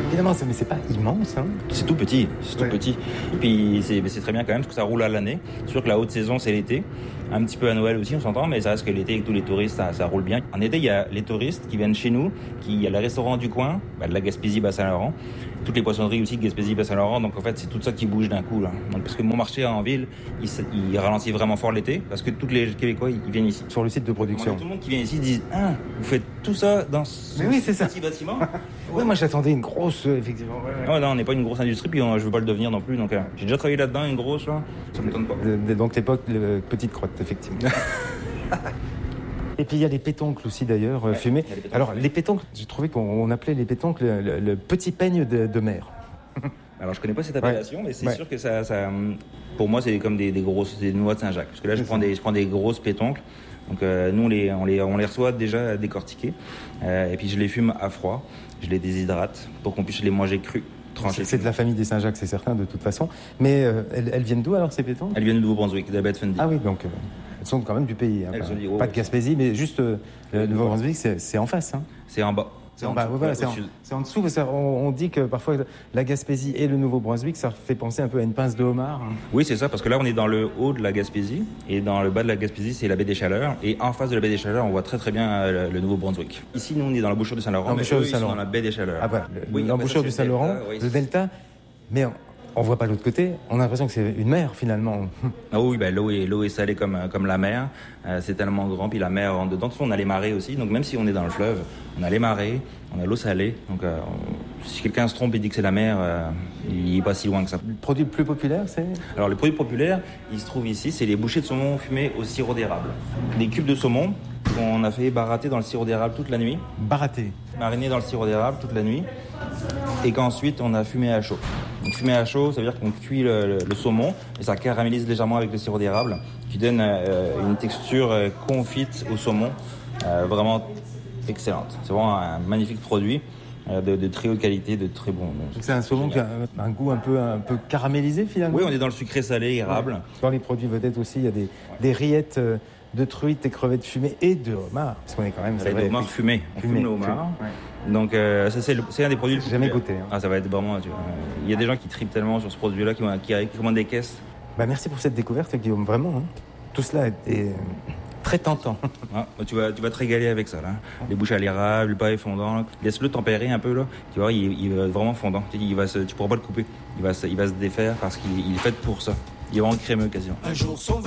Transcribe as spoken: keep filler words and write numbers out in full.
Évidemment, mais c'est pas immense. Hein. C'est tout petit, c'est tout ouais. petit. Et puis c'est, c'est très bien quand même parce que ça roule à l'année. C'est sûr que la haute saison, c'est l'été. Un petit peu à Noël aussi, on s'entend, mais ça reste que l'été avec tous les touristes, ça, ça roule bien. En été, il y a les touristes qui viennent chez nous, qui, il y a le restaurant du coin, bah, de la Gaspésie, Bas-Saint-Laurent. Toutes les poissonneries aussi de Gaspésie, Bas-Saint-Laurent. Donc en fait, c'est tout ça qui bouge d'un coup. Là. Donc, parce que mon marché en ville, il, il ralentit vraiment fort l'été, parce que tous les Québécois, ils viennent ici. Sur le site de production. Tout le monde qui vient ici dit ah, vous faites tout ça dans ce oui, c'est petit ça. bâtiment. Oui, moi j'attendais une grosse, euh, effectivement. Ouais, ouais. ouais, non, on n'est pas une grosse industrie, puis on, je veux pas le devenir non plus. Donc euh, j'ai déjà travaillé là-dedans, une grosse, là, ça m'étonne pas. De, de, donc l'époque, le, petite crotte, effectivement. Et puis il y a les pétoncles aussi d'ailleurs, ouais, fumés. Les Alors fumés. Les pétoncles, j'ai trouvé qu'on appelait les pétoncles le, le, le petit peigne de, de mer. Alors je connais pas cette appellation, ouais. mais c'est ouais. sûr que ça, ça, pour moi c'est comme des, des grosses des noix de Saint-Jacques. Parce que là je prends, des, je prends des grosses pétoncles. Donc euh, nous on les, on, les, on les reçoit déjà décortiqués. Euh, et puis je les fume à froid, je les déshydrate pour qu'on puisse les manger crus. C'est, c'est de la famille des Saint-Jacques, c'est certain, de toute façon. Mais euh, elles, elles viennent d'où alors ces pétoncles ? Elles viennent de Nouveau-Brunswick, d'Abbotsford. Ah oui, donc euh, elles sont quand même du pays. Hein, pas, dit, oh, pas de Gaspésie, mais juste euh, le Nouveau-Brunswick, c'est, c'est en face. Hein. C'est en bas. C'est en, bas, voilà, c'est, en, c'est en dessous. Parce qu'on, on dit que parfois la Gaspésie et le Nouveau-Brunswick, ça fait penser un peu à une pince de homard. Oui, c'est ça, parce que là on est dans le haut de la Gaspésie et dans le bas de la Gaspésie, c'est la baie des Chaleurs. Et en face de la baie des Chaleurs, on voit très très bien le, le Nouveau-Brunswick. Ici, nous on est dans l'embouchure du Saint-Laurent, mais eux, ils sont dans la baie des Chaleurs. Ah voilà, le, oui, l'embouchure du Saint-Laurent, delta, oui, le delta. Mais on, on voit pas l'autre côté. On a l'impression que c'est une mer finalement. Ah oui, ben l'eau est l'eau est salée comme comme la mer. Euh, c'est tellement grand, puis la mer rentre dedans. De toute façon, on a les marées aussi. Donc même si on est dans le fleuve, on a les marées, on a l'eau salée. Donc euh, on, si quelqu'un se trompe et dit que c'est la mer, euh, il est pas si loin que ça. Le produit le plus populaire, c'est ? Alors le produit populaire, il se trouve ici, c'est les bouchées de saumon fumées au sirop d'érable. Des cubes de saumon qu'on a fait barater dans le sirop d'érable toute la nuit. Barater. Mariner dans le sirop d'érable toute la nuit. Et qu'ensuite on a fumé à chaud. Donc fumé à chaud, ça veut dire qu'on cuit le, le, le saumon et ça caramélise légèrement avec le sirop d'érable, qui donne euh, une texture euh, confite au saumon, euh, vraiment excellente. C'est vraiment un magnifique produit euh, de, de très haute qualité, de très bon. Donc c'est un saumon qui a un goût un peu, un peu caramélisé finalement. Oui, on est dans le sucré salé érable. Ouais. Dans les produits vedettes aussi, il y a des, ouais. des rillettes euh, de truites, des crevettes fumées et de homard. Parce qu'on est quand même. Ça va être homard fumé. On fume le homard. Donc euh, ça, c'est, le, c'est un des produits. J'ai jamais goûté. Hein. Ah, ça va être vraiment. Il euh, y a des gens qui tripent tellement sur ce produit-là, qui, qui, qui commandent des caisses. Bah merci pour cette découverte, Guillaume. Vraiment, hein. Tout cela est, est très tentant. Ah, tu vas, tu vas te régaler avec ça là. Les bouches à l'érable, le pain fondant. Laisse-le tempérer un peu là. Tu vois, il, il va être vraiment fondant. Il va se, tu pourras pas le couper. Il va se, il va se défaire parce qu'il il est fait pour ça. Il est vraiment crémeux quasiment. Un jour son